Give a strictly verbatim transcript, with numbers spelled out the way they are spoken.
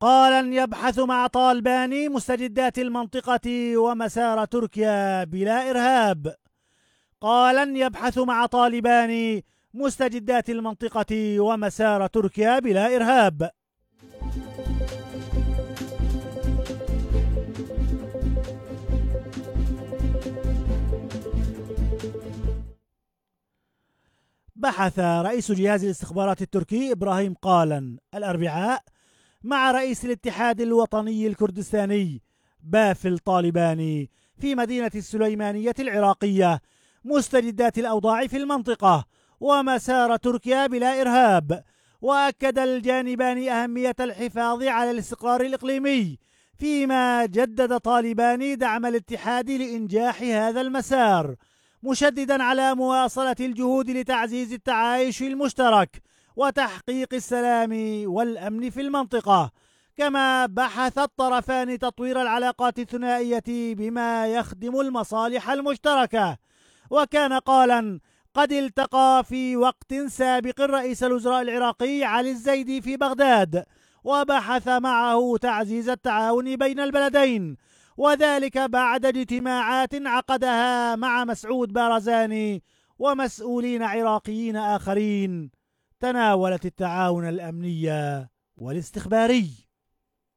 قال يبحث مع طالبان مستجدات المنطقة ومسار تركيا بلا إرهاب. قال يبحث مع طالبان مستجدات المنطقة ومسار تركيا بلا إرهاب. بحث رئيس جهاز الاستخبارات التركي إبراهيم قالن الأربعاء مع رئيس الاتحاد الوطني الكردستاني بافل طالباني في مدينة السليمانية العراقية مستجدات الأوضاع في المنطقة ومسار تركيا بلا إرهاب. وأكد الجانبان أهمية الحفاظ على الاستقرار الإقليمي، فيما جدد طالبان دعم الاتحاد لإنجاح هذا المسار، مشددا على مواصلة الجهود لتعزيز التعايش المشترك وتحقيق السلام والأمن في المنطقة. كما بحث الطرفان تطوير العلاقات الثنائية بما يخدم المصالح المشتركة. وكان قالا قد التقى في وقت سابق رئيس الوزراء العراقي علي الزيدي في بغداد، وبحث معه تعزيز التعاون بين البلدين، وذلك بعد اجتماعات عقدها مع مسعود بارزاني ومسؤولين عراقيين آخرين تناولت التعاون الأمني والاستخباري.